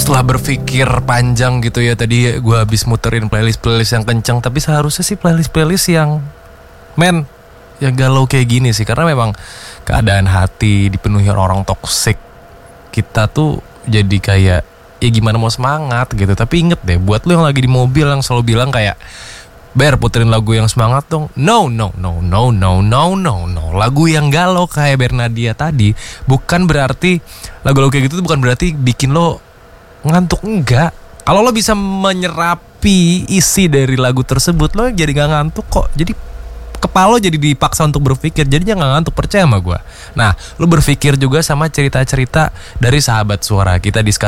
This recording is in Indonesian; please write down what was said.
Setelah berpikir panjang gitu ya, tadi gue habis muterin playlist yang kenceng, tapi seharusnya sih playlist yang yang galau kayak gini sih. Karena memang keadaan hati dipenuhi orang toksik, kita tuh jadi kayak ya gimana mau semangat gitu. Tapi inget deh, buat lu yang lagi di mobil yang selalu bilang kayak, Ber, puterin lagu yang semangat dong. No. Lagu yang galau kayak Bernadia tadi bukan berarti, lagu-lagu kayak gitu tuh bukan berarti bikin lo ngantuk, enggak. Kalau lo bisa menyerapi isi dari lagu tersebut, lo jadi gak ngantuk kok. Jadi kepala lo jadi dipaksa untuk berpikir, jadinya gak ngantuk, percaya sama gue. Nah, lo berpikir juga sama cerita-cerita dari sahabat suara. Kita diskus